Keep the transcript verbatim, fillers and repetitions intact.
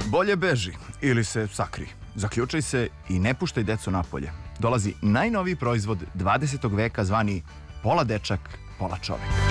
Bolje beži ili se sakri. Zaključaj se i ne puštaj decu napolje. Dolazi najnoviji proizvod dvadesetog veka zvani pola dečak, pola čovek.